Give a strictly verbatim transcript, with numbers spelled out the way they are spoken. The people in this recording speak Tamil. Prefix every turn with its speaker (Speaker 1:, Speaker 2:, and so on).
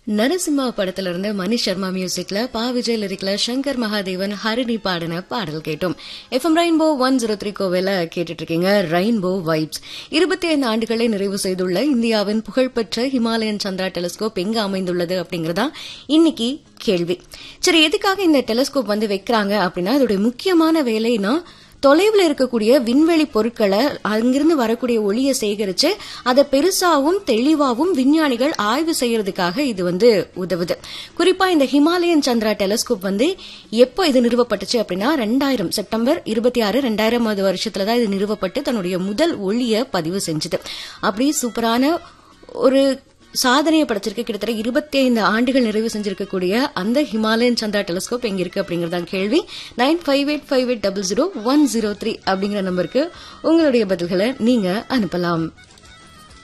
Speaker 1: நரசிம்மா படத்துல இருந்து மணி சர்மா மியூசிக்ல பா விஜய் லிரிக்ல சங்கர் மகாதேவன் ஹரிணி பாடின பாடல் கேட்டோம். FM rainbow one zero three கோவில கேட்டுட்டு இருக்கீங்க. Rainbow vibes. இருபத்தி ஐந்து ஆண்டுகளை நிறைவு செய்துள்ள இந்தியாவின் புகழ்பெற்ற ஹிமாலயன் சந்திரா டெலிஸ்கோப் எங்க அமைந்துள்ளது அப்படிங்கறதா இன்னைக்கு கேள்வி. சரி, எதுக்காக இந்த டெலிஸ்கோப் வந்து வைக்கிறாங்க அப்படின்னா, அதோட முக்கியமான வேலைனா தொலைவில் இருக்கக்கூடிய விண்வெளி பொருட்களை அங்கிருந்து வரக்கூடிய ஒளியை சேகரிச்சு அதை பெருசாவும் தெளிவாவும் விஞ்ஞானிகள் ஆய்வு செய்யறதுக்காக இது வந்து உதவுது. குறிப்பா இந்த ஹிமாலயன் சந்திரா டெலிஸ்கோப் வந்து எப்போ இது நிறுவப்பட்டுச்சு அப்படின்னா ரெண்டாயிரம் செப்டம்பர் இருபத்தி ஆறு ரெண்டாயிரமாவது வருஷத்துலதான் இது நிறுவப்பட்டு தன்னுடைய முதல் ஒளியை பதிவு செஞ்சது. அப்படி சூப்பரான ஒரு சாதனையை படைச்சிருக்கு. கிட்டத்தட்ட இருபத்தி ஐந்து ஆண்டுகள் நிறைவு செஞ்சிருக்கக்கூடிய அந்த ஹிமாலயன் சந்திரா டெலிஸ்கோப் எங்க இருக்கு அப்படிங்கறதான் கேள்வி. Nine five eight five eight double zero one zero three அப்படிங்கிற நம்பருக்கு உங்களுடைய பதில்களை நீங்க அனுப்பலாம்.